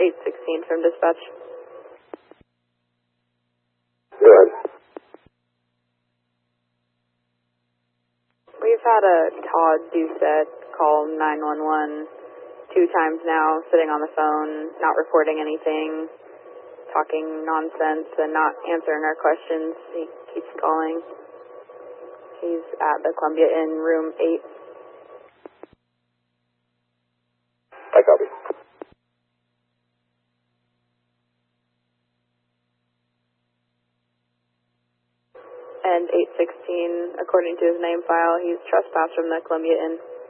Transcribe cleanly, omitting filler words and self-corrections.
816 from dispatch. Go ahead. We've had a Todd Doucette call 911 2 times now, sitting on the phone, not reporting anything, talking nonsense and not answering our questions. He keeps calling. He's at the Columbia Inn, room 8. I copy. And 816, according to his name file, he's trespassed from the Columbia Inn.